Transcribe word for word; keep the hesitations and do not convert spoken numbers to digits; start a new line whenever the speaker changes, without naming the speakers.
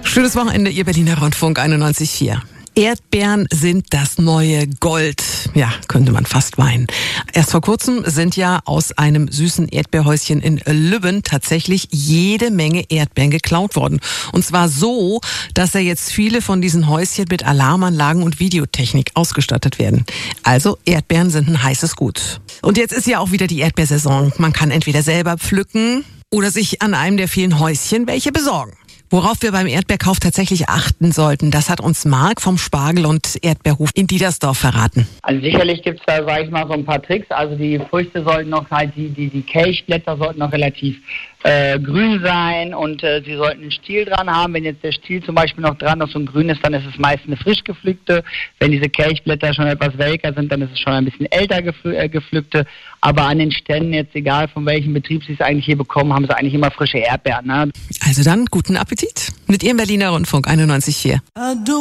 Schönes Wochenende, Ihr Berliner Rundfunk einundneunzig Komma vier. Erdbeeren sind das neue Gold. Ja, könnte man fast weinen. Erst vor kurzem sind ja aus einem süßen Erdbeerhäuschen in Lübben tatsächlich jede Menge Erdbeeren geklaut worden. Und zwar so, dass ja jetzt viele von diesen Häuschen mit Alarmanlagen und Videotechnik ausgestattet werden. Also Erdbeeren sind ein heißes Gut. Und jetzt ist ja auch wieder die Erdbeersaison. Man kann entweder selber pflücken oder sich an einem der vielen Häuschen welche besorgen. Worauf wir beim Erdbeerkauf tatsächlich achten sollten, das hat uns Marc vom Spargel- und Erdbeerhof in Diedersdorf verraten.
Also sicherlich gibt es da, sage ich mal, so ein paar Tricks. Also die Früchte sollten noch halt, die, die, die Kelchblätter sollten noch relativ äh, grün sein und äh, sie sollten einen Stiel dran haben. Wenn jetzt der Stiel zum Beispiel noch dran ist und grün ist, dann ist es meist eine frisch gepflückte. Wenn diese Kelchblätter schon etwas welker sind, dann ist es schon ein bisschen älter gepfl- äh, gepflückte. Aber an den Ständen, jetzt egal von welchem Betrieb sie es eigentlich hier bekommen, haben sie eigentlich immer frische Erdbeeren. Ne?
Also dann guten Appetit mit Ihrem Berliner Rundfunk einundneunzig Komma vier.